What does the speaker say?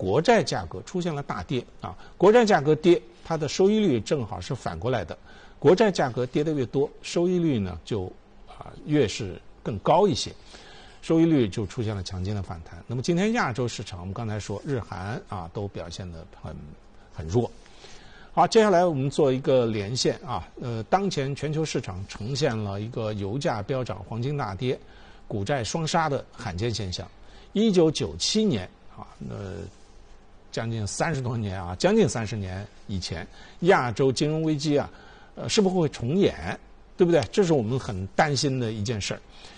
国债价格出现了大跌啊，国债价格跌，它的收益率正好是反过来的，国债价格跌得越多，收益率呢就越是更高一些，收益率就出现了强劲的反弹。那么今天亚洲市场，我们刚才说日韩都表现得很弱。好，接下来我们做一个连线当前全球市场呈现了一个油价飙涨、黄金大跌、股债双杀的罕见现象。1997年将近30多年将近30年以前，亚洲金融危机是不是会重演？对不对？这是我们很担心的一件事儿。